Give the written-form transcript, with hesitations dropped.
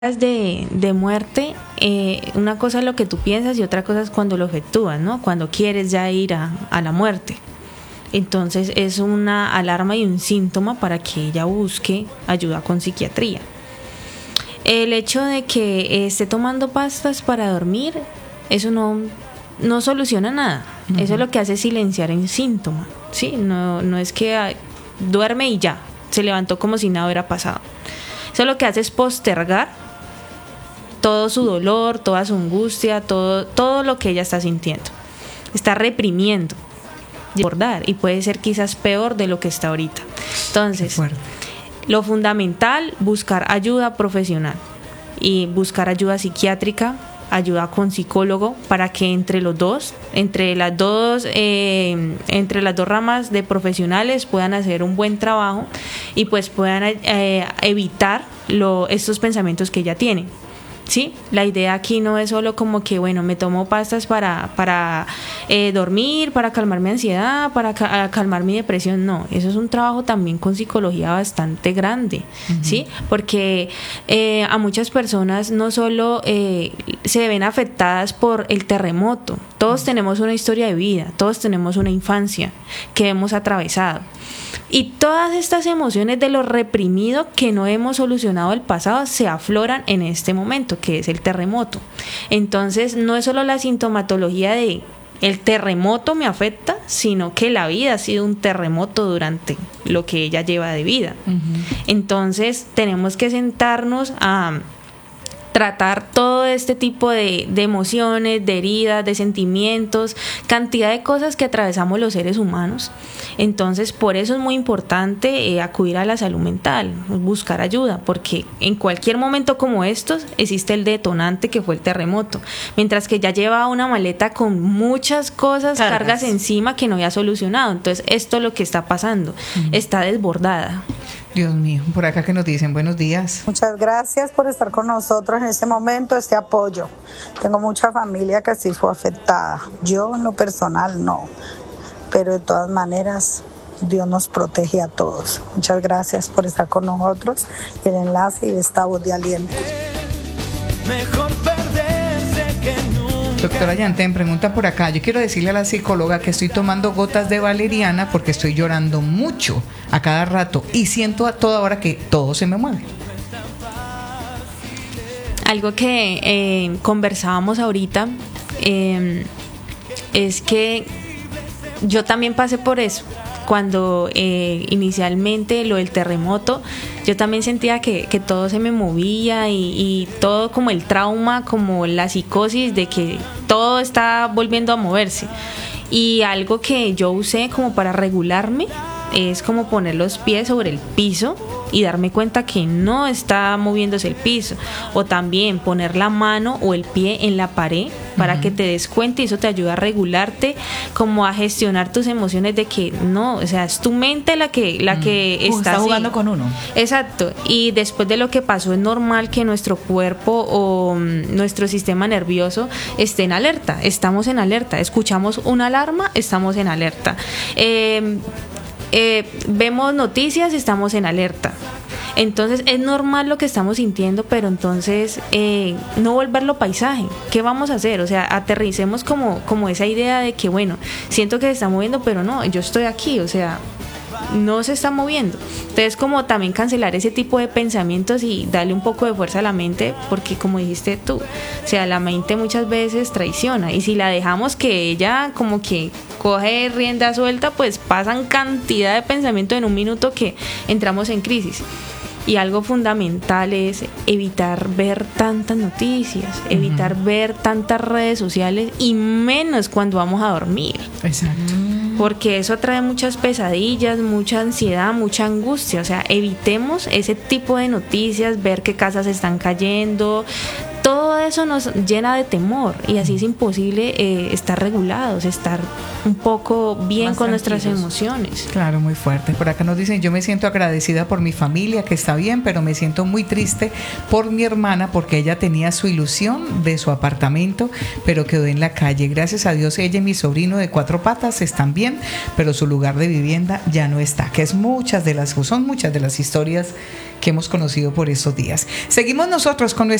de muerte, una cosa es lo que tú piensas y otra cosa es cuando lo efectúas, ¿no? Cuando quieres ya ir a la muerte. Entonces es una alarma y un síntoma para que ella busque ayuda con psiquiatría. El hecho de que esté tomando pastas para dormir, eso no soluciona nada. Uh-huh. Eso lo que hace es silenciar el síntoma, ¿sí? No es que duerme y ya, se levantó como si nada hubiera pasado. Eso lo que hace es postergar todo su dolor, toda su angustia, todo lo que ella está sintiendo. Está reprimiendo, desbordar, y puede ser quizás peor de lo que está ahorita. Entonces, lo fundamental, buscar ayuda profesional y buscar ayuda psiquiátrica, ayuda con psicólogo, para que entre las dos ramas de profesionales puedan hacer un buen trabajo y pues puedan evitar estos pensamientos que ella tiene. Sí, la idea aquí no es solo como que, bueno, me tomo pastas para dormir, para calmar mi ansiedad, para calmar mi depresión. No, eso es un trabajo también con psicología bastante grande, uh-huh. ¿Sí? Porque a muchas personas no solo se ven afectadas por el terremoto. Todos tenemos una historia de vida, todos tenemos una infancia que hemos atravesado. Y todas estas emociones de lo reprimido que no hemos solucionado el pasado se afloran en este momento, que es el terremoto. Entonces, no es solo la sintomatología de el terremoto me afecta, sino que la vida ha sido un terremoto durante lo que ella lleva de vida. Uh-huh. Entonces, tenemos que sentarnos a tratar todo este tipo de emociones, de heridas, de sentimientos, cantidad de cosas que atravesamos los seres humanos. Entonces, por eso es muy importante acudir a la salud mental, buscar ayuda, porque en cualquier momento como estos existe el detonante que fue el terremoto, mientras que ya lleva una maleta con muchas cosas, cargas encima que no había solucionado. Entonces, esto es lo que está pasando, está desbordada. Dios mío, por acá que nos dicen, buenos días. Muchas gracias por estar con nosotros en este momento, este apoyo. Tengo mucha familia que sí fue afectada. Yo en lo personal no, pero de todas maneras Dios nos protege a todos. Muchas gracias por estar con nosotros, el enlace y esta voz de aliento. Mejor perderse que nunca. Doctora Yantén, pregunta por acá. Yo quiero decirle a la psicóloga que estoy tomando gotas de valeriana porque estoy llorando mucho a cada rato y siento a toda hora que todo se me mueve. Algo que conversábamos ahorita es que yo también pasé por eso. Cuando inicialmente lo del terremoto, yo también sentía que todo se me movía y todo, como el trauma, como la psicosis de que todo está volviendo a moverse. Y algo que yo usé como para regularme es como poner los pies sobre el piso y darme cuenta que no está moviéndose el piso, o también poner la mano o el pie en la pared para uh-huh. que te des cuenta, y eso te ayuda a regularte, como a gestionar tus emociones de que no, o sea, es tu mente la que está jugando con uno. Exacto. Y después de lo que pasó, es normal que nuestro cuerpo o nuestro sistema nervioso esté en alerta. Estamos en alerta, escuchamos una alarma, estamos en alerta. Vemos noticias, estamos en alerta. Entonces es normal lo que estamos sintiendo, pero entonces no volverlo paisaje. ¿Qué vamos a hacer? O sea, aterricemos como esa idea de que, bueno, siento que se está moviendo, pero no, yo estoy aquí, o sea, no se está moviendo. Entonces, como también cancelar ese tipo de pensamientos y darle un poco de fuerza a la mente, porque como dijiste tú, o sea, la mente muchas veces traiciona, y si la dejamos que ella como que coge rienda suelta, pues pasan cantidad de pensamientos en un minuto que entramos en crisis. Y algo fundamental es evitar ver tantas noticias, uh-huh. evitar ver tantas redes sociales, y menos cuando vamos a dormir. Exacto. Porque eso trae muchas pesadillas, mucha ansiedad, mucha angustia. O sea, evitemos ese tipo de noticias, ver qué casas están cayendo, todo eso nos llena de temor y así es imposible estar regulados, estar un poco bien Más con nuestras tranquilos. emociones. Claro, muy fuerte. Por acá nos dicen, yo me siento agradecida por mi familia, que está bien, pero me siento muy triste por mi hermana porque ella tenía su ilusión de su apartamento, pero quedó en la calle. Gracias a Dios ella y mi sobrino de 4 patas están bien, pero su lugar de vivienda ya no está, que son muchas de las historias que hemos conocido por esos días. Seguimos nosotros con